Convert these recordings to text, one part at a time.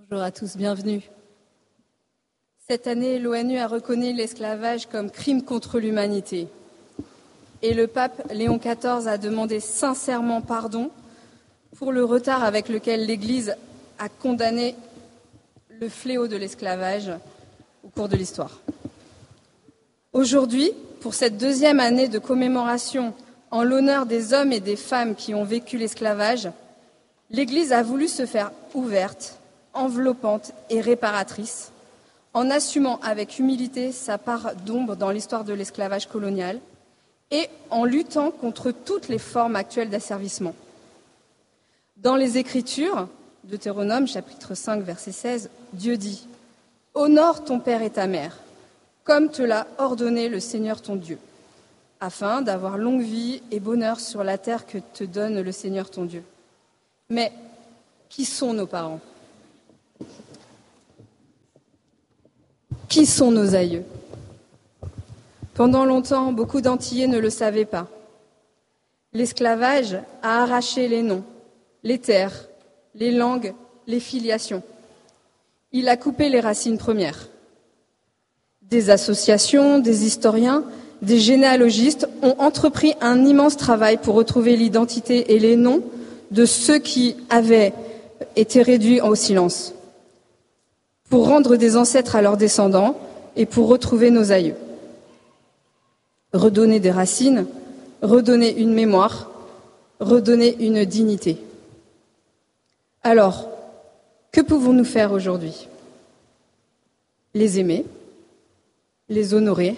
Bonjour à tous, bienvenue. Cette année, l'ONU a reconnu l'esclavage comme crime contre l'humanité. Et le pape Léon XIV a demandé sincèrement pardon pour le retard avec lequel l'Église a condamné le fléau de l'esclavage au cours de l'histoire. Aujourd'hui, pour cette deuxième année de commémoration en l'honneur des hommes et des femmes qui ont vécu l'esclavage, l'Église a voulu se faire ouverte, enveloppante et réparatrice, en assumant avec humilité sa part d'ombre dans l'histoire de l'esclavage colonial et en luttant contre toutes les formes actuelles d'asservissement. Dans les Écritures, Deutéronome, chapitre 5, verset 16, Dieu dit « Honore ton père et ta mère, comme te l'a ordonné le Seigneur ton Dieu, afin d'avoir longue vie et bonheur sur la terre que te donne le Seigneur ton Dieu. » Mais qui sont nos parents ? Qui sont nos aïeux ? Pendant longtemps, beaucoup d'Antillais ne le savaient pas. L'esclavage a arraché les noms, les terres, les langues, les filiations. Il a coupé les racines premières. Des associations, des historiens, des généalogistes ont entrepris un immense travail pour retrouver l'identité et les noms de ceux qui avaient été réduits au silence, pour rendre des ancêtres à leurs descendants et pour retrouver nos aïeux. Redonner des racines, redonner une mémoire, redonner une dignité. Alors, que pouvons-nous faire aujourd'hui ? Les aimer, les honorer,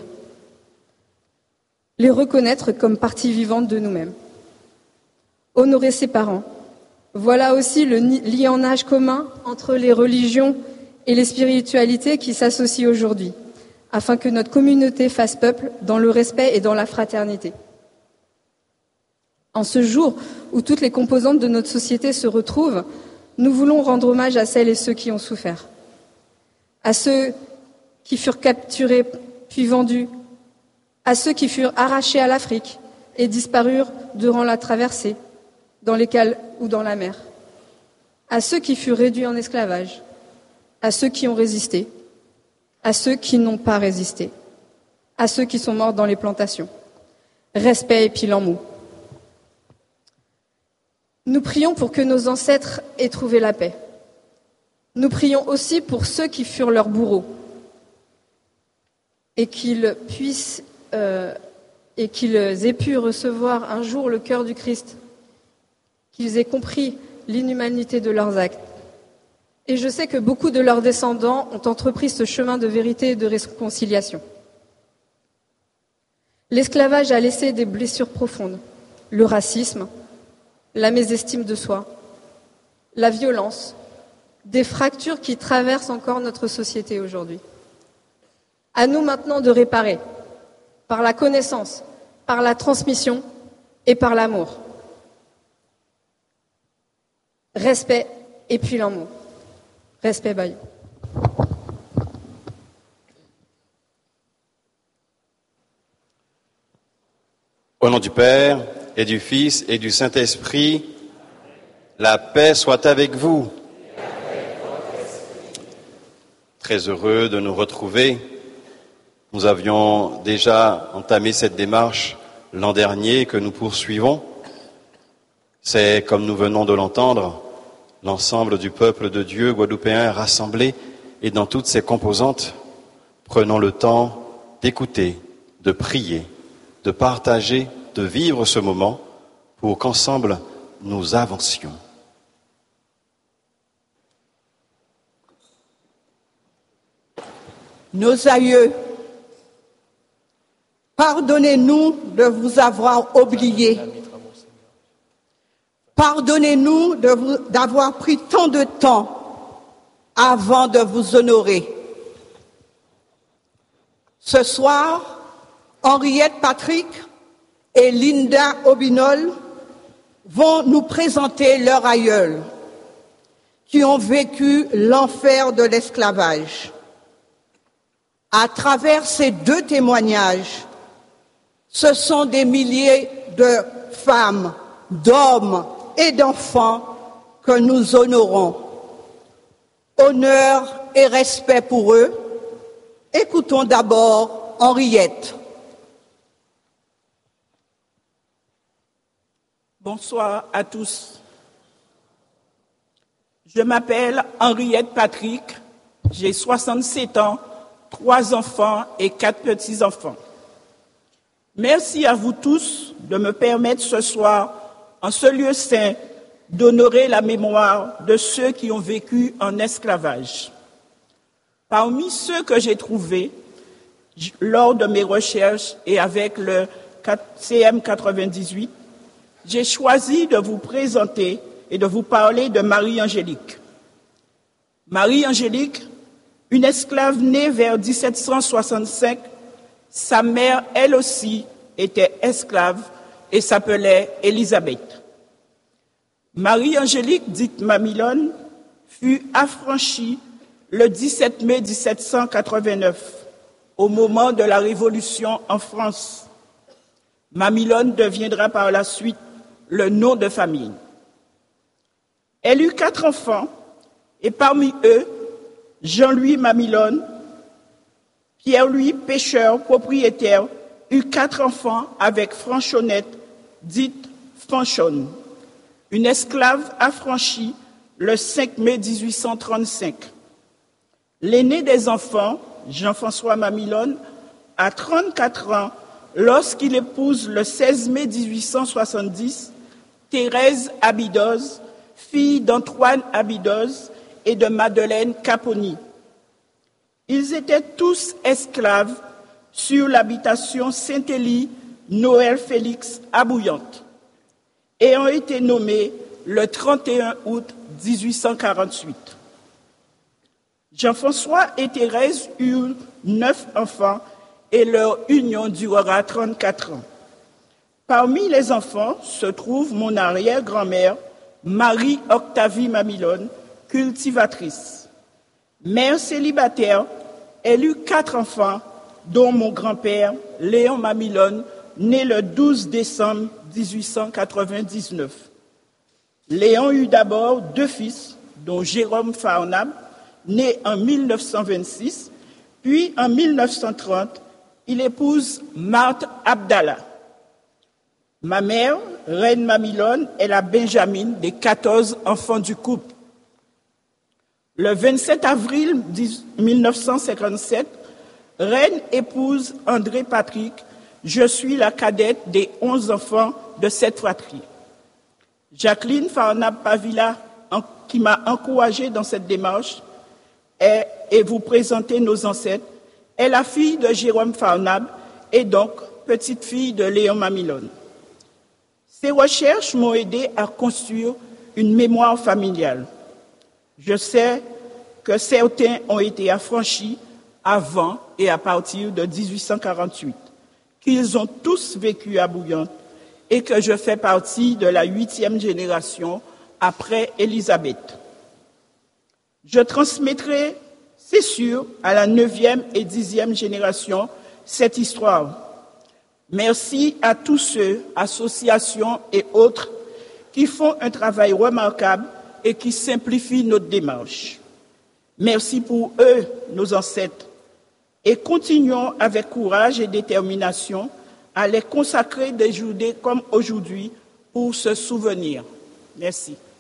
les reconnaître comme partie vivante de nous-mêmes. Honorer ses parents. Voilà aussi le lianage commun entre les religions et les spiritualités qui s'associent aujourd'hui, afin que notre communauté fasse peuple dans le respect et dans la fraternité. En ce jour où toutes les composantes de notre société se retrouvent, nous voulons rendre hommage à celles et ceux qui ont souffert, à ceux qui furent capturés puis vendus, à ceux qui furent arrachés à l'Afrique et disparurent durant la traversée, dans les cales ou dans la mer, à ceux qui furent réduits en esclavage, à ceux qui ont résisté, à ceux qui n'ont pas résisté, à ceux qui sont morts dans les plantations. Respect et pile en mots. Nous prions pour que nos ancêtres aient trouvé la paix. Nous prions aussi pour ceux qui furent leurs bourreaux et qu'ils puissent et qu'ils aient pu recevoir un jour le cœur du Christ, qu'ils aient compris l'inhumanité de leurs actes. Et je sais que beaucoup de leurs descendants ont entrepris ce chemin de vérité et de réconciliation. L'esclavage a laissé des blessures profondes, le racisme, la mésestime de soi, la violence, des fractures qui traversent encore notre société aujourd'hui. À nous maintenant de réparer, par la connaissance, par la transmission et par l'amour. Respect et puis l'amour. Respect, Bayou. Au nom du Père et du Fils et du Saint-Esprit, la paix soit avec vous. Très heureux de nous retrouver. Nous avions déjà entamé cette démarche l'an dernier que nous poursuivons. C'est, comme nous venons de l'entendre, l'ensemble du peuple de Dieu guadeloupéen rassemblé et dans toutes ses composantes, prenons le temps d'écouter, de prier, de partager, de vivre ce moment pour qu'ensemble nous avancions. Nos aïeux, pardonnez-nous de vous avoir oubliés. Pardonnez-nous d'avoir pris tant de temps avant de vous honorer. Ce soir, Henriette Patrick et Linda Obinol vont nous présenter leurs aïeuls qui ont vécu l'enfer de l'esclavage. À travers ces deux témoignages, ce sont des milliers de femmes, d'hommes et d'enfants que nous honorons. honneur et respect pour eux. Écoutons d'abord Henriette. Bonsoir à tous. Je m'appelle Henriette Patrick, j'ai 67 ans, 3 enfants et 4 petits-enfants. Merci à vous tous de me permettre ce soir, en ce lieu saint, d'honorer la mémoire de ceux qui ont vécu en esclavage. Parmi ceux que j'ai trouvés lors de mes recherches et avec le CM 98, j'ai choisi de vous présenter et de vous parler de Marie-Angélique. Marie-Angélique, une esclave née vers 1765, sa mère, elle aussi, était esclave et s'appelait Élisabeth. Marie-Angélique, dite Mamillon, fut affranchie le 17 mai 1789, au moment de la Révolution en France. Mamillon deviendra par la suite le nom de famille. Elle eut 4 enfants, et parmi eux, Jean-Louis Mamillon, Pierre-Louis, pêcheur, propriétaire, eut 4 enfants avec Franchonnette, dite Fanchonne, une esclave affranchie le 5 mai 1835. L'aîné des enfants, Jean-François Mamillon, a 34 ans lorsqu'il épouse le 16 mai 1870 Thérèse Abidoz, fille d'Antoine Abidoz et de Madeleine Caponi. Ils étaient tous esclaves sur l'habitation Saint-Élie Noël Félix à Bouillante et ont été nommés le 31 août 1848. Jean-François et Thérèse eurent 9 enfants et leur union durera 34 ans. Parmi les enfants se trouve mon arrière-grand-mère, Marie-Octavie Mamillon, cultivatrice. Mère célibataire, elle eut 4 enfants, dont mon grand-père, Léon Mamillon, né le 12 décembre 1899. Léon eut d'abord 2 fils, dont Jérôme Farnab, né en 1926, puis en 1930, il épouse Marthe Abdallah. Ma mère, Reine Mamillon, est la benjamine des 14 enfants du couple. Le 27 avril 1957, Reine épouse André Patrick. Je suis la cadette des 11 enfants de cette fratrie. Jacqueline Farnab Pavila, qui m'a encouragée dans cette démarche, et vous présenter nos ancêtres, est la fille de Jérôme Farnab et donc petite-fille de Léon Mamillon. Ces recherches m'ont aidé à construire une mémoire familiale. Je sais que certains ont été affranchis avant et à partir de 1848, qu'ils ont tous vécu à Bouillante et que je fais partie de la 8e génération après Élisabeth. Je transmettrai, c'est sûr, à la 9e et 10e génération cette histoire. Merci à tous ceux, associations et autres, qui font un travail remarquable et qui simplifient notre démarche. Merci pour eux, nos ancêtres, et continuons avec courage et détermination à les consacrer des journées comme aujourd'hui pour se souvenir. Merci.